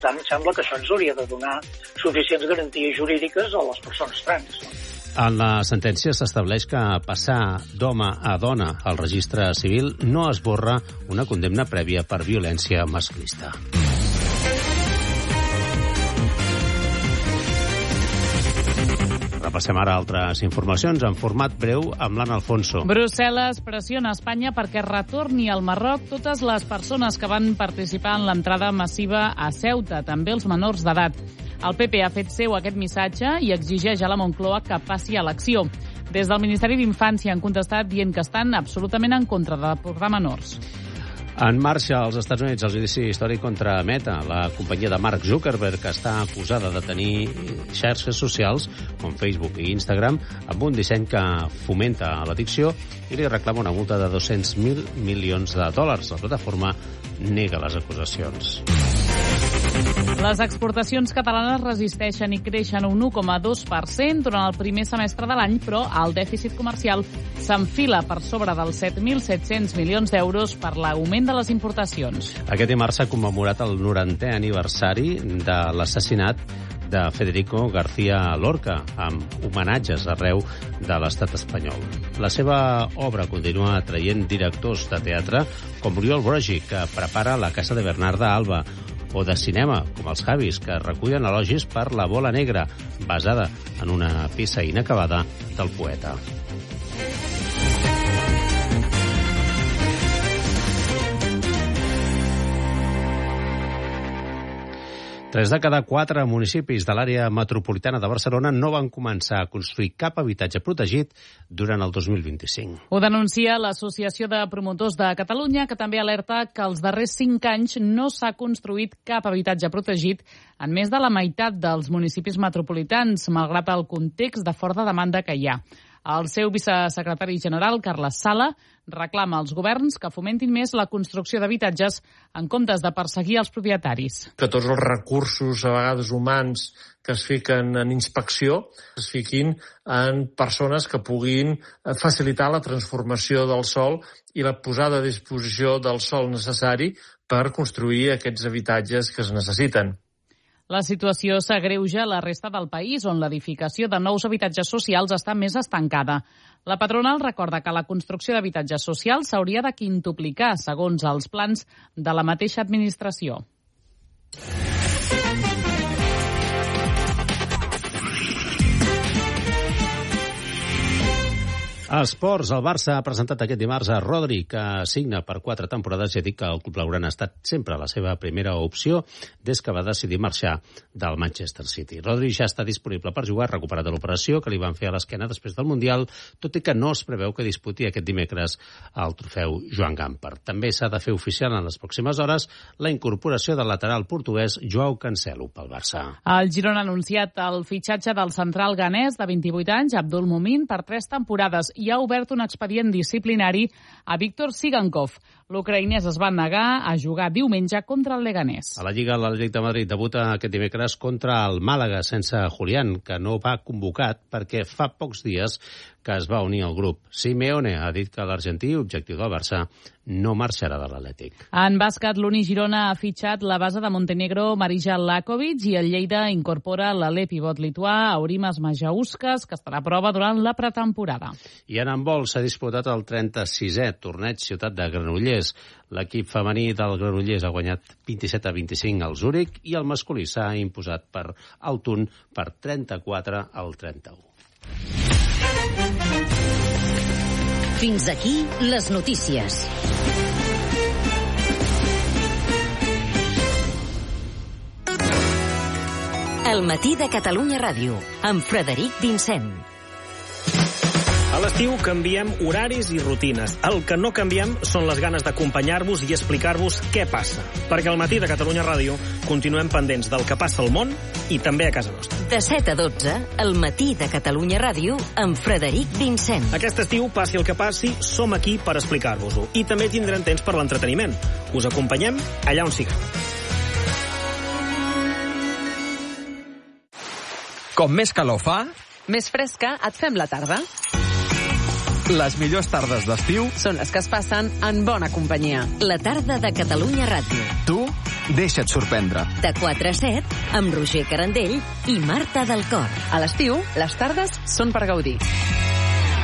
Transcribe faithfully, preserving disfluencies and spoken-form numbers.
Per tant, em sembla que això ens hauria de donar suficients garanties jurídiques a les persones trans. En la sentència s'estableix que passar d'home a dona al registre civil no esborra una condemna prèvia per violència masclista. Repassem ara altres informacions en format breu amb l'Anna Alfonso. Brussel·les pressiona Espanya perquè retorni al Marroc totes les persones que van participar en l'entrada massiva a Ceuta, també els menors d'edat. El P P ha fet seu aquest missatge i exigeix a la Moncloa que passi a l'acció. Des del Ministeri d'Infància han contestat dient que estan absolutament en contra de portar menors. En marxa als Estats Units el judici històric contra Meta, la companyia de Mark Zuckerberg, que està acusada de tenir xarxes socials com Facebook i Instagram amb un disseny que fomenta l'addicció i li reclama una multa de dos-cents mil milions de dòlars. La plataforma nega les acusacions. Les exportacions catalanes resisteixen i creixen un u coma dos per cent durant el primer semestre de l'any, però el dèficit comercial s'enfila per sobre dels set mil set-cents milions d'euros per l'augment de les importacions. Aquest dimarts s'ha commemorat el norantè aniversari de l'assassinat de Federico García Lorca, amb homenatges arreu de l'estat espanyol. La seva obra continua atraient directors de teatre com Oriol Broggi, que prepara La Casa de Bernarda Alba, o de cinema, com els Javis, que recullen elogis per La Bola Negra, basada en una peça inacabada del poeta. Tres de cada quatre municipis de l'àrea metropolitana de Barcelona no van començar a construir cap habitatge protegit durant el dos mil vint-i-cinc. Ho denuncia l'Associació de Promotors de Catalunya, que també alerta que els darrers cinc anys no s'ha construït cap habitatge protegit en més de la meitat dels municipis metropolitans, malgrat el context de forta demanda que hi ha. El seu vicesecretari general, Carles Sala, reclama als governs que fomentin més la construcció d'habitatges en comptes de perseguir els propietaris. Que tots els recursos, a vegades humans, que es fiquen en inspecció, es fiquin en persones que puguin facilitar la transformació del sòl i la posada a disposició del sòl necessari per construir aquests habitatges que es necessiten. La situació s'agreuja a la resta del país, on l'edificació de nous habitatges socials està més estancada. La patronal recorda que la construcció d'habitatges socials s'hauria de quintuplicar, segons els plans de la mateixa administració. A Esports, el Barça ha presentat aquest dimarts a Rodri, que signa per quatre temporades i ha dit que el club blaugrana ha estat sempre la seva primera opció des que va decidir marxar del Manchester City. Rodri ja està disponible per jugar, recuperat de l'operació que li van fer a l'esquena després del Mundial, tot i que no es preveu que disputi aquest dimecres el trofeu Joan Gamper. També s'ha de fer oficial en les pròximes hores la incorporació del lateral portuguès Joao Cancelo pel Barça. El Girona ha anunciat el fitxatge del central ganès de vint-i-vuit anys, Abdul Mumin, per tres temporades i ha obert un expedient disciplinari a Víctor Sigankov. L'ucraïnès es va negar a jugar diumenge contra el Leganés. A la Lliga, l'Atlètic de Madrid debuta aquest dimecres contra el Màlaga sense Julián, que no va convocat perquè fa pocs dies que es va unir al grup. Simeone ha dit que l'argentí, objectiu del Barça, no marxarà de l'Atlètic. En bàsquet, l'Uni Girona ha fitxat la base de Montenegro Marija Lakovic i el Lleida incorpora l'alè pivot lituà Aurimas Majauskas, que estarà a prova durant la pretemporada. I en handbol s'ha disputat el trenta-sisè torneig Ciutat de Granollers. L'equip femení del Granollers ha guanyat vint-i-set a vint-i-cinc al Zúrich i el masculí s'ha imposat per Altun per trenta-quatre al trenta-u. Fins aquí les notícies. El matí de Catalunya Ràdio, amb Frederic Vincent. A l'estiu canviem horaris i rutines. El que no canviem són les ganes d'acompanyar-vos i explicar-vos què passa. Perquè al matí de Catalunya Ràdio continuem pendents del que passa al món i també a casa nostra. De set a dotze, el matí de Catalunya Ràdio amb Frederic Vincent. Aquest estiu, passi el que passi, som aquí per explicar-vos-ho. I també tindrem temps per l'entreteniment. Us acompanyem allà on sigueu. Com més calor fa, més fresca et fem la tarda. Les millors tardes d'estiu són les que es passen en bona companyia. La tarda de Catalunya Ràdio. Tu Deixa't sorprendre. De quatre a set, amb Roger Carandell i Marta del Cor. A l'estiu, les tardes són per gaudir.